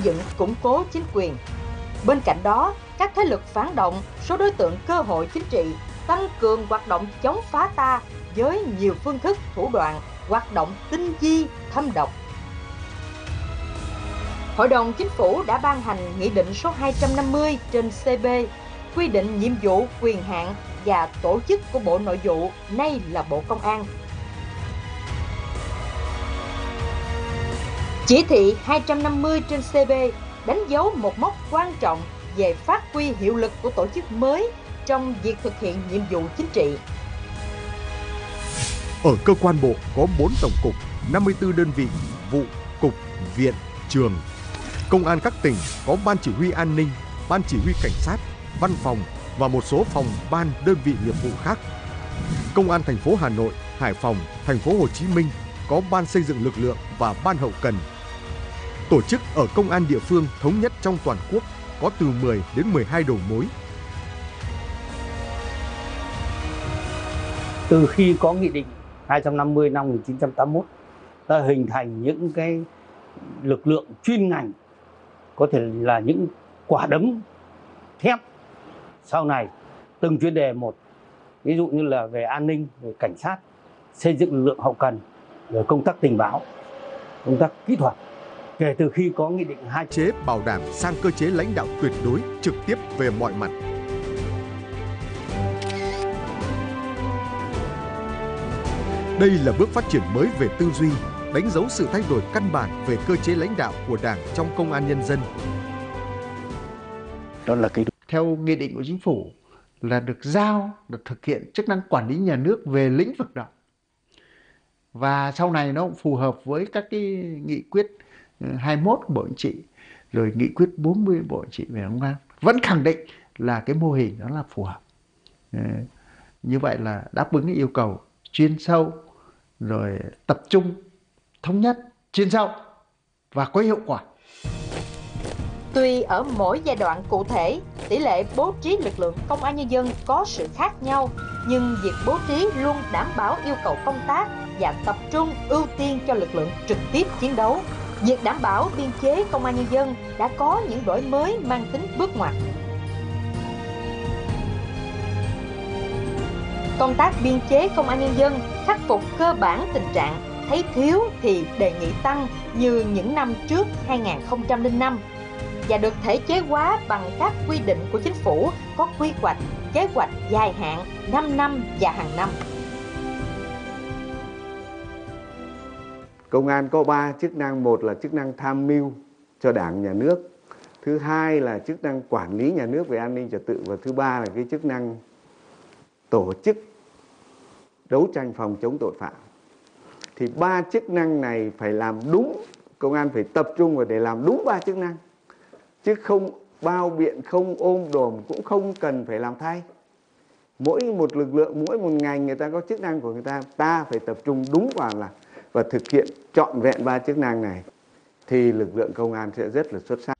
dựng củng cố chính quyền. Bên cạnh đó, các thế lực phản động, số đối tượng cơ hội chính trị tăng cường hoạt động chống phá ta với nhiều phương thức thủ đoạn, hoạt động tinh vi, thâm độc. Hội đồng Chính phủ đã ban hành Nghị định số 250/CB quy định nhiệm vụ, quyền hạn và tổ chức của Bộ Nội vụ, nay là Bộ Công an. Chỉ thị 250/CB đánh dấu một mốc quan trọng về phát huy hiệu lực của tổ chức mới trong việc thực hiện nhiệm vụ chính trị. Ở cơ quan bộ có 4 tổng cục, 54 đơn vị, vụ, cục, viện, trường. Công an các tỉnh có ban chỉ huy an ninh, ban chỉ huy cảnh sát, văn phòng và một số phòng ban đơn vị nghiệp vụ khác. Công an thành phố Hà Nội, Hải Phòng, thành phố Hồ Chí Minh có ban xây dựng lực lượng và ban hậu cần. Tổ chức ở công an địa phương thống nhất trong toàn quốc có từ 10 đến 12 đầu mối. Từ khi có Nghị định 250 năm 1981 ta hình thành những cái lực lượng chuyên ngành, có thể là những quả đấm thép. Sau này từng chuyên đề một, ví dụ như là về an ninh, về cảnh sát, xây dựng lực lượng hậu cần, về công tác tình báo, công tác kỹ thuật. Kể từ khi có Nghị định 2 chế bảo đảm sang cơ chế lãnh đạo tuyệt đối trực tiếp về mọi mặt. Đây là bước phát triển mới về tư duy, đánh dấu sự thay đổi căn bản về cơ chế lãnh đạo của Đảng trong công an nhân dân. Đó là theo nghị định của Chính phủ là được giao được thực hiện chức năng quản lý nhà nước về lĩnh vực đó. Và sau này nó cũng phù hợp với các cái nghị quyết 21 của Bộ Chính trị, rồi nghị quyết 40 Bộ Chính trị về công an. Vẫn khẳng định là cái mô hình đó là phù hợp. Như vậy là đáp ứng cái yêu cầu chuyên sâu, rồi tập trung, thống nhất, chuyên sâu và có hiệu quả. Tuy ở mỗi giai đoạn cụ thể, tỷ lệ bố trí lực lượng công an nhân dân có sự khác nhau, nhưng việc bố trí luôn đảm bảo yêu cầu công tác và tập trung ưu tiên cho lực lượng trực tiếp chiến đấu. Việc đảm bảo biên chế công an nhân dân đã có những đổi mới mang tính bước ngoặt. Công tác biên chế công an nhân dân khắc phục cơ bản tình trạng thấy thiếu thì đề nghị tăng như những năm trước 2005 và được thể chế hóa bằng các quy định của Chính phủ có quy hoạch, kế hoạch dài hạn 5 năm và hàng năm. Công an có 3 chức năng, một là chức năng tham mưu cho Đảng, Nhà nước, thứ hai là chức năng quản lý nhà nước về an ninh trật tự, và thứ ba là cái chức năng tổ chức đấu tranh phòng chống tội phạm. Thì 3 chức năng này phải làm đúng, công an phải tập trung vào để làm đúng 3 chức năng, chứ không bao biện, không ôm đồm, cũng không cần phải làm thay. Mỗi một lực lượng, mỗi một ngành người ta có chức năng của người ta, ta phải tập trung đúng vào và thực hiện trọn vẹn 3 chức năng này thì lực lượng công an sẽ rất là xuất sắc.